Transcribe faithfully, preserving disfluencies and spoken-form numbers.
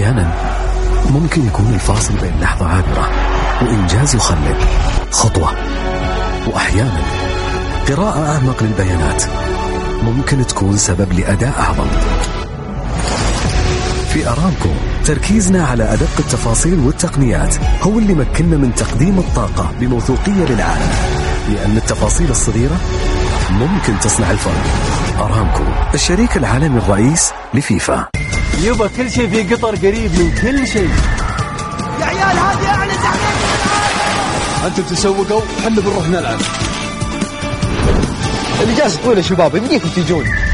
أحيانا ممكن يكون الفاصل بين لحظة عابرة وإنجاز يخلد خطوة، وأحيانا قراءة أعمق للبيانات ممكن تكون سبب لأداء أعظم. في أرامكو تركيزنا على أدق التفاصيل والتقنيات هو اللي مكننا من تقديم الطاقة بموثوقية للعالم، لأن التفاصيل الصغيرة ممكن تصنع الفرق. أرامكو، الشريك العالمي الرئيس لفيفا. يبا كل شيء في قطر قريب من كل شيء. يا عيال هذه أعلى تحديد. أنتم تسوقوا، حنا بنروح نلعب. الإجازة طويلة شباب، يمديكم تجون.